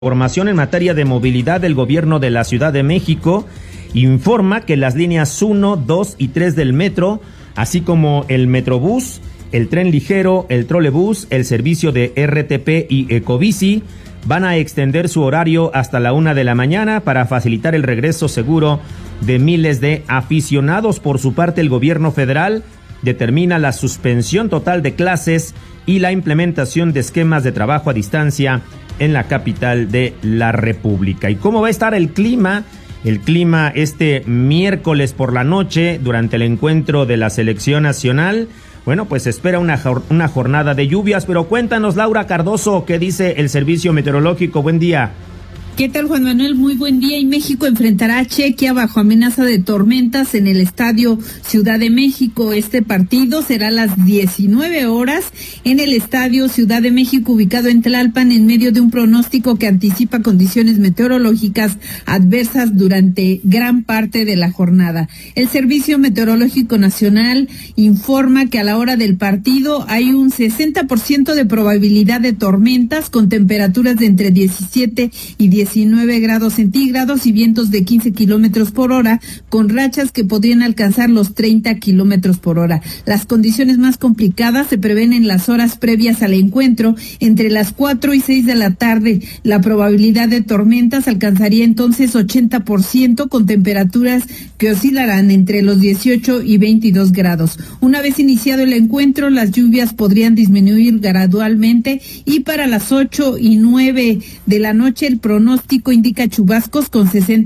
Información en materia de movilidad del gobierno de la Ciudad de México informa que las líneas 1, 2 y 3 del metro, así como el Metrobús, el tren ligero, el trolebús, el servicio de RTP y Ecobici, van a extender su horario hasta la 1 de la mañana para facilitar el regreso seguro de miles de aficionados. Por su parte, el gobierno federal determina la suspensión total de clases y la implementación de esquemas de trabajo a distancia en la capital de la República. ¿Y cómo va a estar el clima? El clima este miércoles por la noche durante el encuentro de la selección nacional. Bueno, pues se espera una jornada de lluvias, pero cuéntanos, Laura Cardoso, ¿qué dice el Servicio Meteorológico? Buen día. ¿Qué tal, Juan Manuel? Muy buen día. Y México enfrentará a Chequia bajo amenaza de tormentas en el Estadio Ciudad de México. Este partido será a las 19 horas en el Estadio Ciudad de México, ubicado en Tlalpan, en medio de un pronóstico que anticipa condiciones meteorológicas adversas durante gran parte de la jornada. El Servicio Meteorológico Nacional informa que a la hora del partido hay un 60% de probabilidad de tormentas con temperaturas de entre 17 y 19 grados centígrados y vientos de 15 kilómetros por hora, con rachas que podrían alcanzar los 30 kilómetros por hora. Las condiciones más complicadas se prevén en las horas previas al encuentro, entre las 4 y 6 de la tarde. La probabilidad de tormentas alcanzaría entonces 80%, con temperaturas que oscilarán entre los 18 y 22 grados. Una vez iniciado el encuentro, las lluvias podrían disminuir gradualmente y para las 8 y 9 de la noche el pronóstico indica chubascos con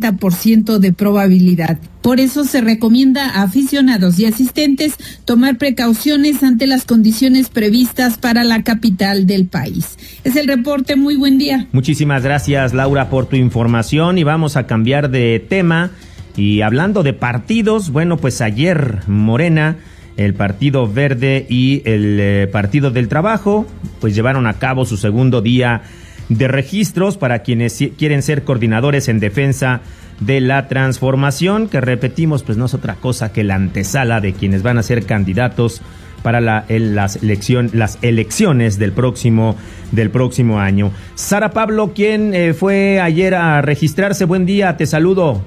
60% de probabilidad. Por eso se recomienda a aficionados y asistentes tomar precauciones ante las condiciones previstas para la capital del país. Es el reporte. Muy buen día. Muchísimas gracias, Laura, por tu información, y vamos a cambiar de tema. Y hablando de partidos, bueno, pues ayer Morena, el Partido Verde y el Partido del Trabajo, pues llevaron a cabo su segundo día de registros para quienes quieren ser coordinadores en defensa de la transformación, que repetimos, pues no es otra cosa que la antesala de quienes van a ser candidatos para las elecciones del próximo año. Sara Pablo, ¿quién fue ayer a registrarse? Buen día, te saludo.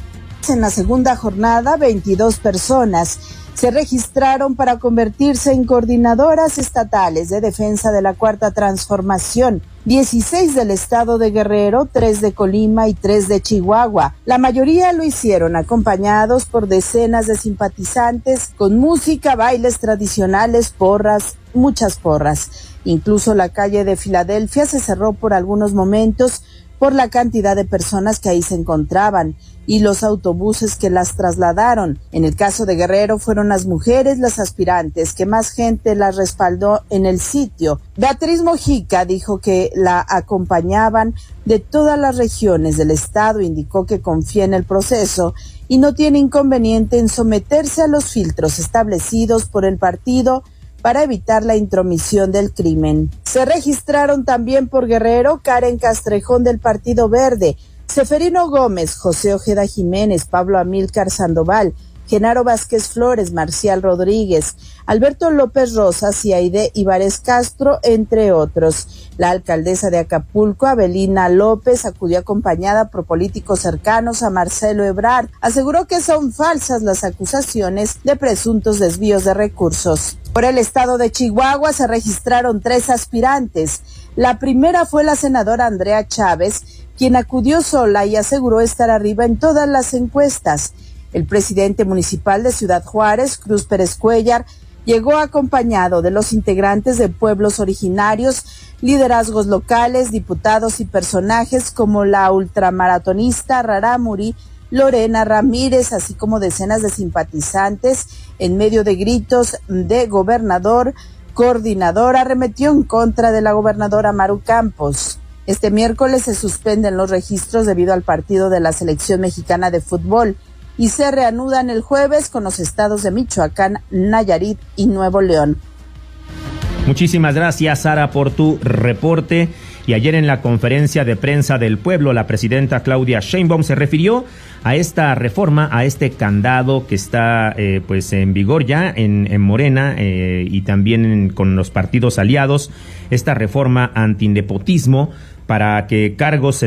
En la segunda jornada, 22 personas se registraron para convertirse en coordinadoras estatales de defensa de la Cuarta Transformación, 16 del estado de Guerrero, 3 de Colima y 3 de Chihuahua. La mayoría lo hicieron acompañados por decenas de simpatizantes con música, bailes tradicionales, porras, muchas porras. Incluso la calle de Filadelfia se cerró por algunos momentos por la cantidad de personas que ahí se encontraban y los autobuses que las trasladaron. En el caso de Guerrero fueron las mujeres las aspirantes que más gente las respaldó en el sitio. Beatriz Mojica dijo que la acompañaban de todas las regiones del estado, indicó que confía en el proceso y no tiene inconveniente en someterse a los filtros establecidos por el partido para evitar la intromisión del crimen. Se registraron también por Guerrero Karen Castrejón del Partido Verde, Seferino Gómez, José Ojeda Jiménez, Pablo Amílcar Sandoval, Genaro Vázquez Flores, Marcial Rodríguez, Alberto López Rosas y Aide Ibares Castro, entre otros. La alcaldesa de Acapulco, Abelina López, acudió acompañada por políticos cercanos a Marcelo Ebrard. Aseguró que son falsas las acusaciones de presuntos desvíos de recursos. Por el estado de Chihuahua se registraron 3 aspirantes. La primera fue la senadora Andrea Chávez, quien acudió sola y aseguró estar arriba en todas las encuestas. El presidente municipal de Ciudad Juárez, Cruz Pérez Cuellar, llegó acompañado de los integrantes de pueblos originarios, liderazgos locales, diputados y personajes como la ultramaratonista Rarámuri, Lorena Ramírez, así como decenas de simpatizantes. En medio de gritos de gobernador, coordinadora arremetió en contra de la gobernadora Maru Campos. Este miércoles se suspenden los registros debido al partido de la selección mexicana de fútbol y se reanudan el jueves con los estados de Michoacán, Nayarit y Nuevo León. Muchísimas gracias, Sara, por tu reporte. Y ayer en la conferencia de prensa del pueblo, la presidenta Claudia Sheinbaum se refirió a esta reforma, a este candado que está pues en vigor ya en Morena y también con los partidos aliados, esta reforma antinepotismo, para que cargos